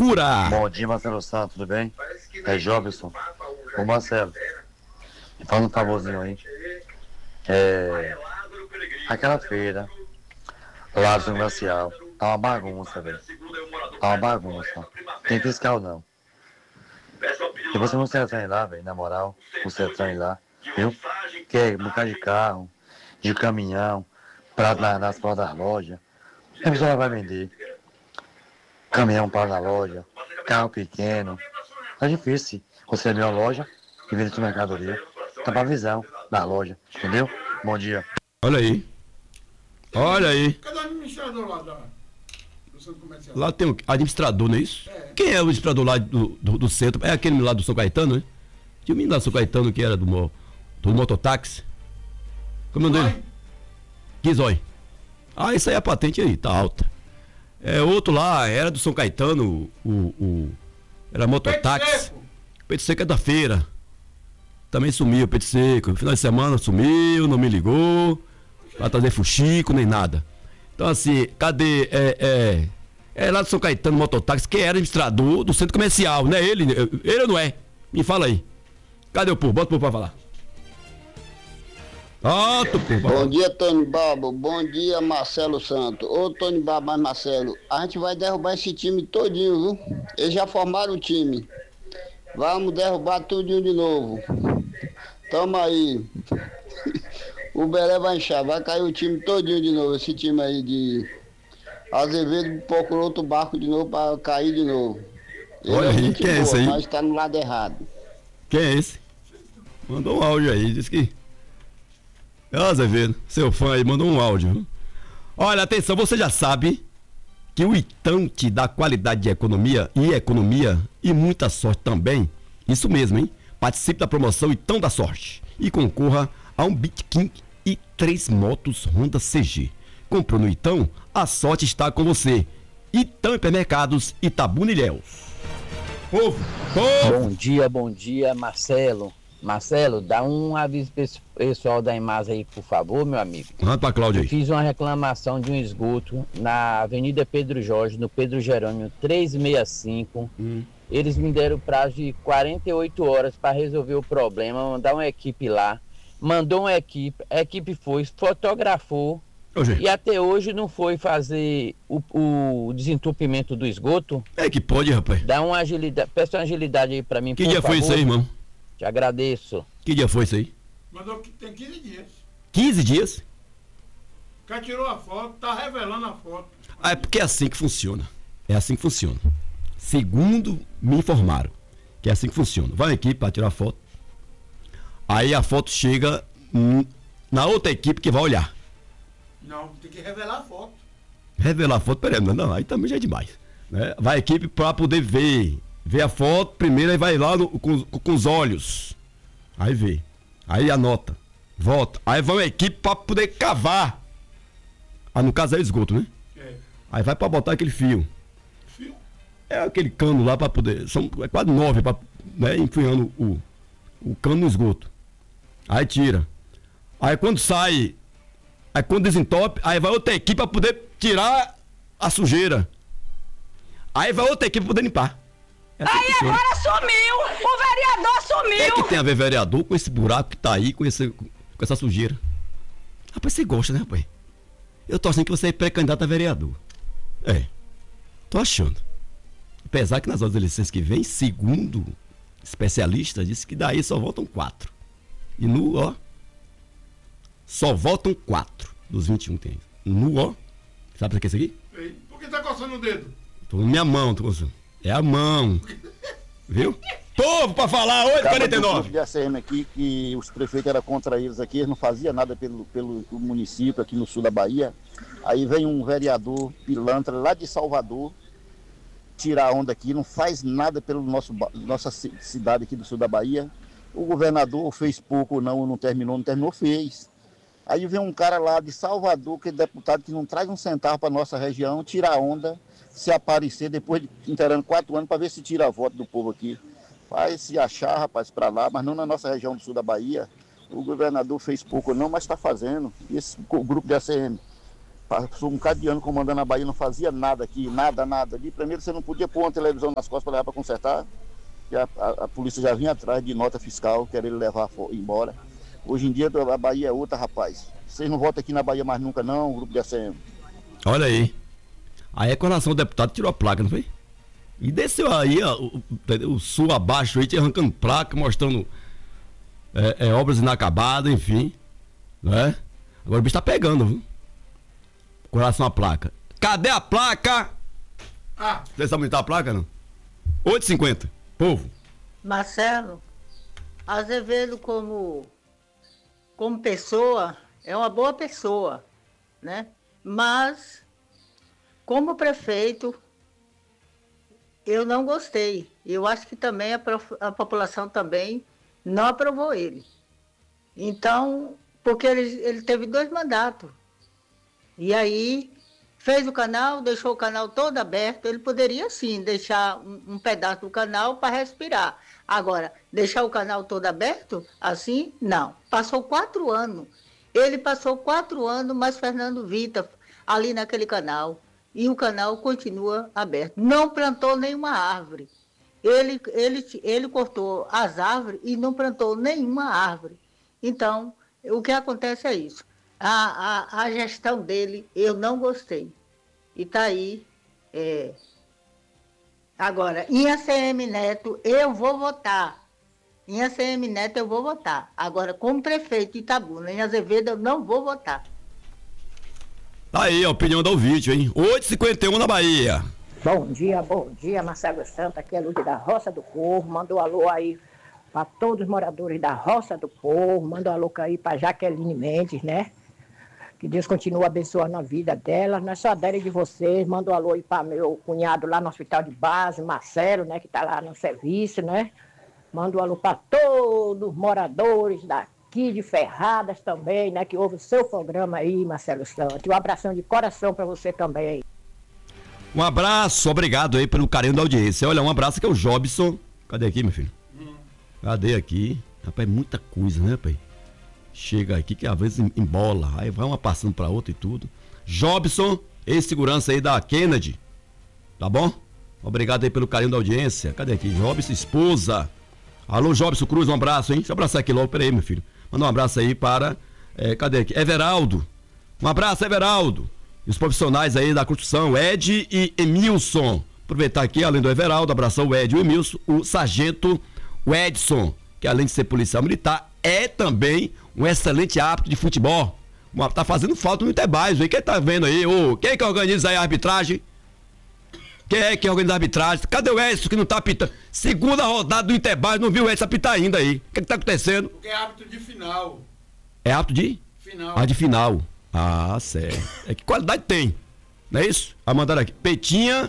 loucura. Bom dia, Marcelo Santos, tudo bem? É Jobson. Ô Marcelo, me fala um favorzinho aí. Aquela feira lá do comercial, tá uma bagunça, velho. Tá uma bagunça. Tem fiscal não. E você não serve trem lá, velho, na moral, o trem lá, viu? Que é um bocado de carro, de caminhão, prato nas portas das lojas. A pessoa vai vender. Caminhão para na loja, carro pequeno. Tá difícil você abrir uma loja e vender sua mercadoria. Tá pra visão da loja, entendeu? Bom dia. Olha aí. Olha aí. Cadê o administrador lá do centro comercial? Lá tem um administrador, não é isso? É. Quem é o administrador lá do centro? É aquele lá do São Caetano, né? Tinha um menino lá do São Caetano que era do mototáxi. Como é o nome dele? Kizói. Ah, isso aí é a patente aí, tá alta. É, outro lá, era do São Caetano, era mototáxi. Peito Seco é da feira. Também sumiu o Peito Seco. No final de semana sumiu, não me ligou. Pra trazer fuxico, nem nada. Então assim, cadê? É lá do São Caetano, mototáxi, que era administrador do centro comercial, não é ele? Ele ou não é? Me fala aí. Cadê o povo? Bota o povo pra falar. Bom dia, Tony Babo. Bom dia, Marcelo Santos. Ô, Tony Babo, mas Marcelo, a gente vai derrubar esse time todinho, viu? Eles já formaram o time. Vamos derrubar tudinho de novo. Tamo aí. O Belé vai inchar, vai cair o time todinho de novo. Esse time aí de Azevedo procurou outro barco de novo pra cair de novo. Olha aí, quem é esse aí? Mas tá no lado errado. Quem é esse? Mandou um áudio aí, disse que... Azevedo, seu fã aí, mandou um áudio. Viu? Olha, atenção, você já sabe que o Itam te dá qualidade de economia e muita sorte também. Isso mesmo, hein? Participe da promoção Itam da Sorte e concorra a um Bitking e 3 motos Honda CG. Comprou no Itam, a sorte está com você. Itam Hipermercados Itabuna e Ilhéus. Bom dia, Marcelo. Marcelo, dá um aviso pessoal da Imasa aí, por favor, meu amigo. Manda pra Cláudia aí. Fiz uma reclamação de um esgoto na Avenida Pedro Jorge, no Pedro Jerônimo 365. Eles me deram prazo de 48 horas para resolver o problema, mandar uma equipe lá. Mandou uma equipe, a equipe foi, fotografou. E até hoje não foi fazer o desentupimento do esgoto. É que pode, rapaz. Dá uma agilidade, peça uma agilidade aí pra mim, por favor. Que dia foi isso aí, irmão? Te agradeço. Que dia foi isso aí? Mandou que tem 15 dias. 15 dias? O cara tirou a foto, tá revelando a foto. Ah, é porque é assim que funciona. É assim que funciona. Segundo me informaram, que é assim que funciona. Vai uma equipe para tirar a foto. Aí a foto chega na outra equipe que vai olhar. Não, tem que revelar a foto. Revelar a foto, peraí, não, aí também já é demais. Né? Vai a equipe para poder ver a foto primeiro, aí vai lá com os olhos. Aí vê. Aí anota. Volta. Aí vai uma equipe para poder cavar. Ah, no caso é esgoto, né? É. Aí vai para botar aquele fio. Fio? É aquele cano lá para poder. São quase 9 para, né, enfiando o cano no esgoto. Aí tira. Aí quando sai. Aí quando desentope, aí vai outra equipe para poder tirar a sujeira. Aí vai outra equipe para poder limpar. Aí agora sumiu! O vereador sumiu! É que tem a ver vereador com esse buraco que tá aí, com essa sujeira. Rapaz, você gosta, né, rapaz? Eu tô achando que você é pré-candidato a vereador. É. Tô achando. Apesar que nas outras eleições que vem, segundo especialista, disse que daí só votam 4. E no, ó, só votam 4 dos 21 que tem. No, ó, sabe pra que é isso aqui? Por que tá coçando o dedo? Tô na minha mão, tô coçando. É a mão. Viu? Povo pra falar, 8h49. De ACM aqui, que os prefeitos eram contra eles aqui, eles não faziam nada pelo município aqui no sul da Bahia. Aí vem um vereador pilantra lá de Salvador, tirar onda aqui, não faz nada pela nossa cidade aqui do sul da Bahia. O governador fez pouco, não terminou, fez. Aí vem um cara lá de Salvador, que é deputado, que não traz um centavo para nossa região, tira a onda, se aparecer depois de inteirando 4 anos para ver se tira a voto do povo aqui. Vai se achar, rapaz, para lá, mas não na nossa região do sul da Bahia. O governador fez pouco não, mas está fazendo. E esse grupo de ACM. Passou um bocado de ano comandando a Bahia, não fazia nada aqui, nada. De primeiro você não podia pôr uma televisão nas costas para levar para consertar, que a polícia já vinha atrás de nota fiscal, querendo levar embora. Hoje em dia a Bahia é outra, rapaz. Vocês não votam aqui na Bahia mais nunca não, o grupo de ACM. Olha aí. Aí a colação do deputado tirou a placa, não foi? E desceu aí, ó, o sul abaixo aí, arrancando placa, mostrando obras inacabadas, enfim. Né? Agora o bicho tá pegando, viu? Com relação à placa. Cadê a placa? Você sabe aumentar a placa, não? 8,50. Povo. Marcelo, Azevedo como pessoa, é uma boa pessoa, né? Mas, como prefeito, eu não gostei. Eu acho que também a população também não aprovou ele. Então, porque ele teve 2 mandatos. E aí, fez o canal, deixou o canal todo aberto. Ele poderia, sim, deixar um pedaço do canal para respirar. Agora, deixar o canal todo aberto, assim, não. Passou 4 anos. Ele passou 4 anos, mas Fernando Vita, ali naquele canal. E o canal continua aberto. Não plantou nenhuma árvore. Ele cortou as árvores e não plantou nenhuma árvore. Então, o que acontece é isso. A gestão dele, eu não gostei. E está aí. Agora, em ACM Neto, eu vou votar. Em ACM Neto, eu vou votar. Agora, como prefeito de Itabuna, em Azevedo, eu não vou votar. Tá aí a opinião do ouvinte, hein? 8,51 na Bahia. Bom dia, Marcelo Santos, aqui é Luz da Roça do Povo, mandou alô aí para todos os moradores da Roça do Povo, mandou alô aí para Jaqueline Mendes, né? Que Deus continue abençoando a vida dela, não é só dela e de vocês, mandou alô aí para meu cunhado lá no hospital de base, Marcelo, né? Que tá lá no serviço, né? Mandou alô para todos os moradores daqui de Ferradas também, né? Que ouve o seu programa aí, Marcelo Santos. Um abração de coração para você também aí. Um abraço, obrigado aí pelo carinho da audiência. Olha, um abraço que é o Jobson. Cadê aqui, meu filho? Cadê aqui? Rapaz, muita coisa, né, pai? Chega aqui que às vezes embola, aí vai uma passando pra outra e tudo. Jobson, ex-segurança aí da Kennedy. Tá bom? Obrigado aí pelo carinho da audiência. Cadê aqui? Jobson, esposa. Alô, Jobson Cruz, um abraço, hein? Deixa eu abraçar aqui logo, peraí, meu filho. Manda um abraço aí para. Cadê aqui? Everaldo. Um abraço, Everaldo. E os profissionais aí da construção, Ed e Emilson. Aproveitar aqui, além do Everaldo, abraçar o Ed e o Emilson, o sargento Edson, que além de ser policial militar, é também um excelente árbitro de futebol. Tá fazendo falta no Interbairros aí. Quem tá vendo aí? Quem é que organiza aí a arbitragem? Quem é que organiza a arbitragem? Cadê o Edson que não tá apitando? Segunda rodada do Interbairros, não viu o Edson apitar ainda aí. O que tá acontecendo? Porque é árbitro de final. É árbitro de? Final. De final. Ah, certo. Que qualidade tem, não é isso? A mandar aqui, Petinha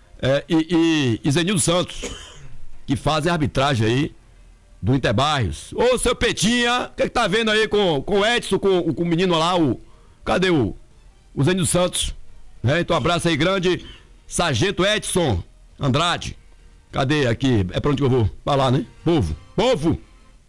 e Zenildo Santos, que fazem a arbitragem aí do Interbairros. Ô, seu Petinha, o que tá vendo aí com o Edson, com o menino lá, cadê o Zenildo Santos? Então, um abraço aí grande, sargento Edson Andrade. Cadê aqui? É pra onde que eu vou? Vai lá, né? Povo!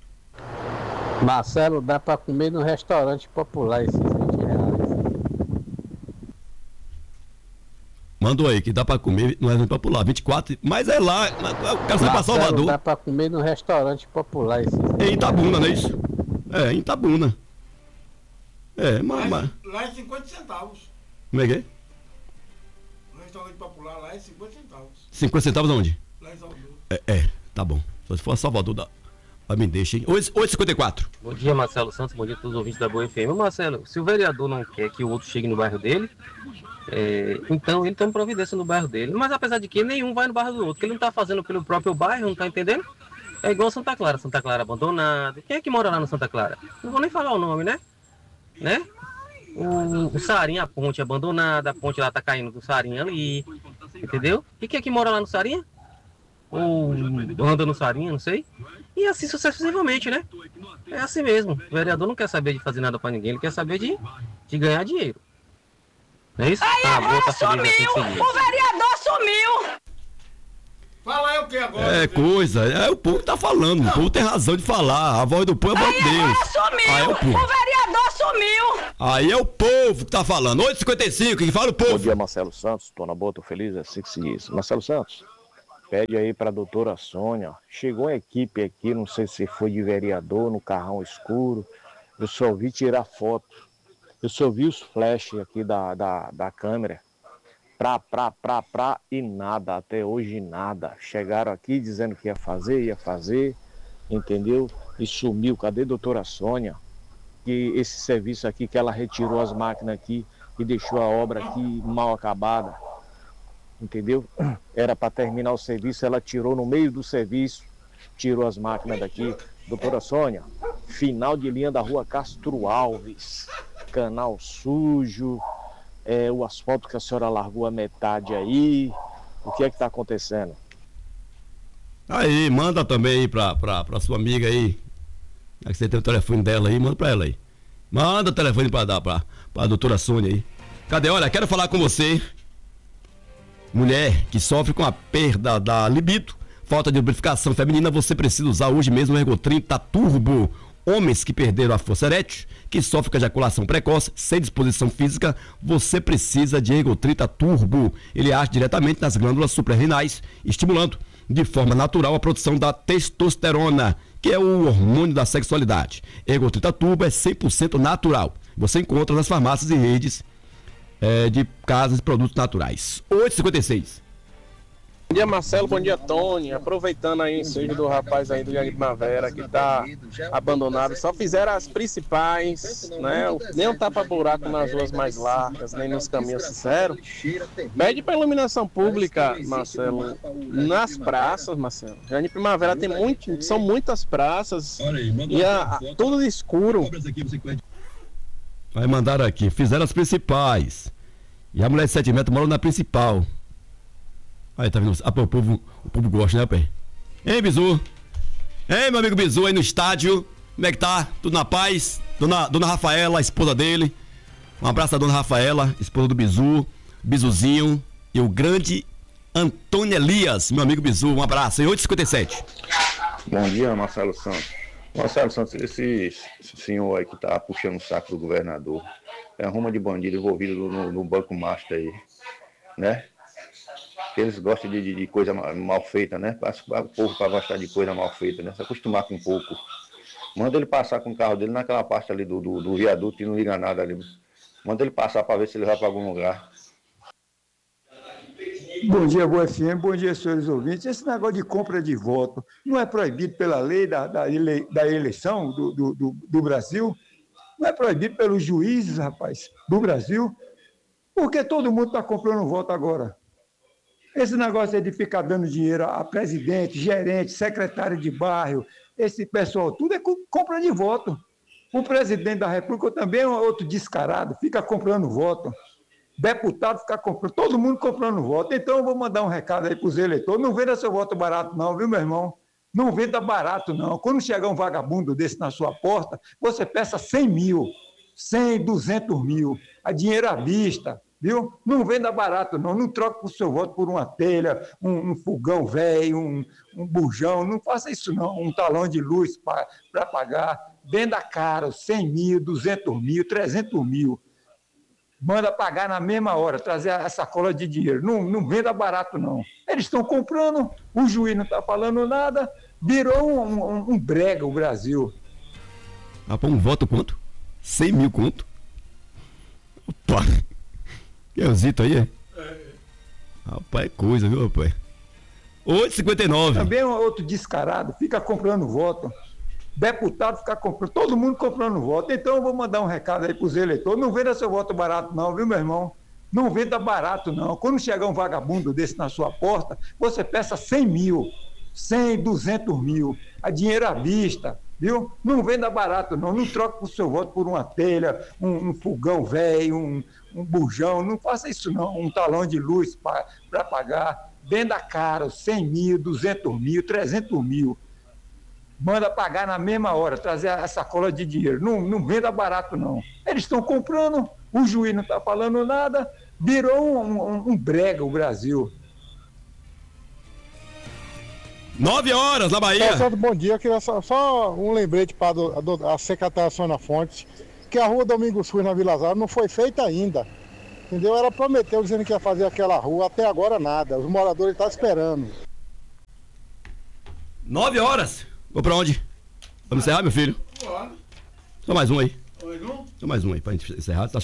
Marcelo, dá pra comer no restaurante popular esses 20 reais. Mandou aí que dá pra comer no restaurante popular, 24, mas é lá, o cara sai pra Salvador. Dá pra comer no restaurante popular esses 20 em Itabuna, não é isso? Em Itabuna. Mas... Lá é 50 centavos. Como é que é? No restaurante popular lá é 50 centavos. 50 centavos aonde? Lá em Salvador. Tá bom. Só se for Salvador, me deixa, hein? 8h54. Bom dia, Marcelo Santos. Bom dia a todos os ouvintes da Boa FM. Marcelo, se o vereador não quer que o outro chegue no bairro dele, então ele toma providência no bairro dele. Mas apesar de que nenhum vai no bairro do outro, que ele não tá fazendo pelo próprio bairro, não tá entendendo? É igual Santa Clara abandonada. Quem é que mora lá no Santa Clara? Não vou nem falar o nome, né? O Sarinha, a ponte abandonada, a ponte lá tá caindo do Sarinha ali, entendeu? E quem é que mora lá no Sarinha? Ou anda no Sarinha, não sei. E assim sucessivamente, né? É assim mesmo. O vereador não quer saber de fazer nada pra ninguém, ele quer saber de ganhar dinheiro. Não é isso? Aí sumiu! O vereador sumiu! Fala aí o que agora? O povo tá falando, o povo tem razão de falar. A voz do povo é a voz de Deus. Sumiu! O vereador sumiu! sumiu! Aí é o povo que tá falando. 8h55, que fala o povo. Bom dia, Marcelo Santos. Tô na boa, tô feliz, é assim que se diz. Marcelo Santos, pede aí pra doutora Sônia. Chegou uma equipe aqui, não sei se foi de vereador, no carrão escuro. Eu só vi tirar foto. Eu só vi os flashes aqui da câmera. E nada, até hoje nada. Chegaram aqui dizendo que ia fazer, entendeu? E sumiu. Cadê a doutora Sônia? Que esse serviço aqui, que ela retirou as máquinas aqui e deixou a obra aqui mal acabada, entendeu? Era para terminar o serviço, ela tirou no meio do serviço, tirou as máquinas daqui. Doutora Sônia, final de linha da rua Castro Alves, canal sujo, o asfalto que a senhora largou a metade aí, o que é que está acontecendo? Aí, manda também aí pra sua amiga aí. Já que você tem o telefone dela aí, manda pra ela aí. Manda o telefone pra dar pra doutora Sônia aí. Cadê? Olha, quero falar com você. Mulher que sofre com a perda da libido, falta de lubrificação feminina, você precisa usar hoje mesmo o Ergo 30 Turbo. Homens que perderam a força erétil, que sofrem com ejaculação precoce, sem disposição física, você precisa de Ergo 30 Turbo. Ele age diretamente nas glândulas suprarrenais, estimulando de forma natural a produção da testosterona, que é o hormônio da sexualidade. Ergo 30 Turbo é 100% natural. Você encontra nas farmácias e redes de casas de produtos naturais. 8h56. Bom dia, Marcelo, bom dia, Tony. Aproveitando aí o ensejo do rapaz aí do Jardim Primavera, que tá abandonado, só fizeram as principais, né? Nem um tapa-buraco nas ruas mais largas, nem nos caminhos sinceros. Pede pra iluminação pública, Marcelo, nas praças, Marcelo. Jardim Primavera são muitas praças e tudo escuro. Vai mandar aqui, fizeram as principais. E a mulher de 7 metros mora na principal. Aí, tá vendo? O povo gosta, né, pai? Hein, Bizu? Hein, meu amigo Bizu, aí no estádio? Como é que tá? Tudo na paz? Dona Rafaela, a esposa dele. Um abraço da dona Rafaela, esposa do Bizu, Bizuzinho. E o grande Antônio Elias, meu amigo Bizu. Um abraço. Em 8h57. Bom dia, Marcelo Santos. Marcelo Santos, esse senhor aí que tá puxando o saco do governador, é uma de bandido envolvido no Banco Master aí, né? Eles gostam de coisa mal feita, né? O povo para gostar de coisa mal feita, né? Se acostumar com um pouco. Manda ele passar com o carro dele naquela parte ali do viaduto e não liga nada ali. Manda ele passar para ver se ele vai para algum lugar. Bom dia, Boa FM, bom dia, senhores ouvintes. Esse negócio de compra de voto não é proibido pela lei da eleição do Brasil? Não é proibido pelos juízes, rapaz, do Brasil? Porque todo mundo está comprando voto agora. Esse negócio aí de ficar dando dinheiro a presidente, gerente, secretário de bairro, esse pessoal, tudo é compra de voto. O presidente da República também é outro descarado, fica comprando voto. Deputado fica comprando, todo mundo comprando voto. Então eu vou mandar um recado aí para os eleitores, não venda seu voto barato não, viu, meu irmão? Não venda barato não. Quando chegar um vagabundo desse na sua porta, você peça 100 mil, 100, 200 mil, a dinheiro à vista. Viu? Não venda barato, não. Não troque o seu voto por uma telha, um fogão velho, um bujão. Não faça isso, não. Um talão de luz para pagar. Venda caro, 100 mil, 200 mil, 300 mil. Manda pagar na mesma hora, trazer a sacola de dinheiro. Não venda barato, não. Eles estão comprando, o juiz não está falando nada. Virou um brega o Brasil. Rapaz, um voto quanto? 100 mil quanto? Opa! Que é o Zito aí, é? Rapaz, é coisa, viu, rapaz? 8h59. Também é um outro descarado, fica comprando voto. Deputado fica comprando, todo mundo comprando voto. Então eu vou mandar um recado aí para os eleitores. Não venda seu voto barato, não, viu, meu irmão? Não venda barato, não. Quando chegar um vagabundo desse na sua porta, você peça 100 mil, 100, 200 mil, a dinheiro à vista. Viu? Não venda barato, não. Não troque o seu voto por uma telha, um fogão velho, um bujão. Não faça isso, não. Um talão de luz para pagar. Venda caro, 100 mil, 200 mil, 300 mil. Manda pagar na mesma hora, trazer a sacola de dinheiro. Não venda barato, não. Eles estão comprando, o juiz não está falando nada. Virou um brega o Brasil. 9 horas na Bahia. Bom dia, eu queria só um lembrete para a secretária Sônia Fontes. que a rua Domingos Sul na Vila Zara não foi feita ainda. Entendeu? Ela prometeu dizendo que ia fazer aquela rua, até agora nada. Os moradores estão esperando. 9 horas. Vou pra onde? Vamos encerrar, meu filho? Bora. Só mais um aí. Mais um? Só mais um aí pra gente encerrar. Tá